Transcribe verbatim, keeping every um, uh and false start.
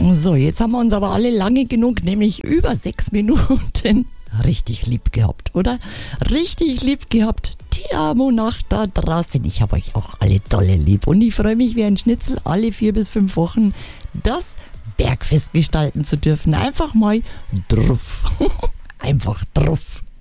So, jetzt haben wir uns aber alle lange genug, nämlich über sechs Minuten, richtig lieb gehabt, oder? Richtig lieb gehabt. Ti amo nach da draußen. Ich habe euch auch alle dolle lieb und ich freue mich wie ein Schnitzel, alle vier bis fünf Wochen das Bergfest gestalten zu dürfen. Einfach mal druff. Einfach druff.